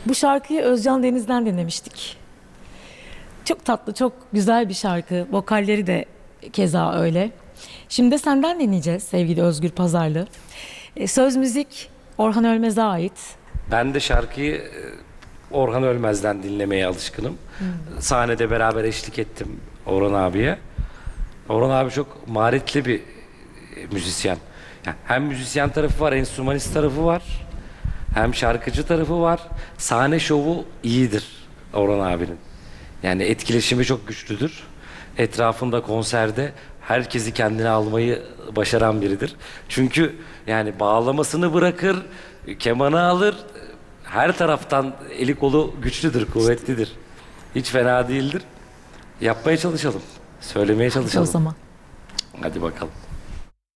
Bu şarkıyı Özcan Deniz'den dinlemiştik. Çok tatlı, çok güzel bir şarkı. Vokalleri de keza öyle. Şimdi de senden dinleyeceğiz sevgili Özgür Pazarlı. Söz müzik Orhan Ölmez'e ait. Ben de şarkıyı Orhan Ölmez'den dinlemeye alışkınım. Sahnede beraber eşlik ettim Orhan abiye. Orhan abi çok maharetli bir müzisyen. Yani hem müzisyen tarafı var, enstrümanist tarafı var. Hem şarkıcı tarafı var. Sahne şovu iyidir Orhan abinin. Yani etkileşimi çok güçlüdür. Etrafında konserde herkesi kendine almayı başaran biridir. Çünkü yani bağlamasını bırakır, kemanı alır. Her taraftan eli kolu güçlüdür, kuvvetlidir. Hiç fena değildir. Yapmaya çalışalım. Söylemeye O çalışalım. zaman. Hadi bakalım.